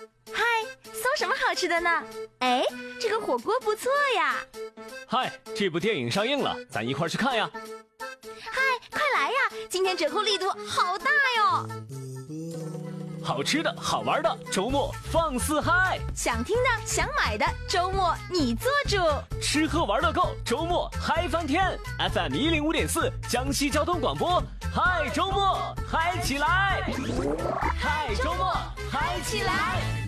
嗨，送什么好吃的呢？哎，这个火锅不错呀。 嗨，这部电影上映了，咱一块去看呀。 嗨，快来呀，今天折扣力度好大哟。 好吃的好玩的，周末放肆嗨！ 想听的想买的，周末你做主。 吃喝玩乐购，周末嗨翻天。FM 105.4江西交通广播，嗨周末嗨起来！嗨周末嗨起来！